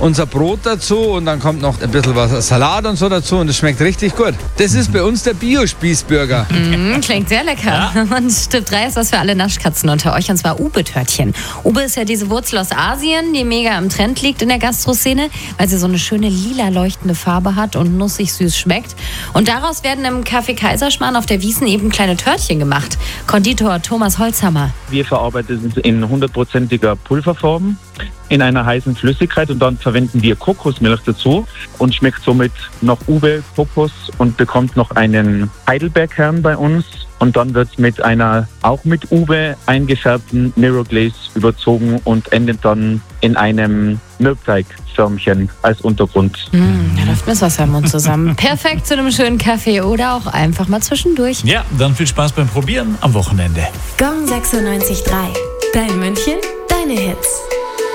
unser Brot dazu und dann kommt noch ein bisschen was Salat und so dazu und es schmeckt richtig gut. Das ist bei uns der Bio-Spießburger. Klingt sehr lecker. Ja. Und Tipp 3 ist was für alle Naschkatzen unter euch, und zwar Ube-Törtchen. Ube ist ja diese Wurzel aus Asien, die mega im Trend liegt in der Gastroszene, weil sie so eine schöne lila leuchtende Farbe hat und nussig süß schmeckt. Und daraus werden im Café Kaiserschmarrn auf der Wiesn eben kleine Törtchen gemacht. Konditor Thomas Holzhammer. Wir verarbeiten es in 100%iger Pulverform in einer heißen Flüssigkeit und dann verwenden wir Kokosmilch dazu und schmeckt somit nach Ube, Kokos und bekommt noch einen Heidelbeerkern bei uns. Und dann wird es mit einer auch mit Ube eingefärbten Mirror Glaze überzogen und endet dann in einem Mürbteigförmchen als Untergrund. Da läuft mir das Wasser im Mund zusammen. Perfekt zu einem schönen Kaffee oder auch einfach mal zwischendurch. Ja, dann viel Spaß beim Probieren am Wochenende. Gong 96.3. Dein München, deine Hits.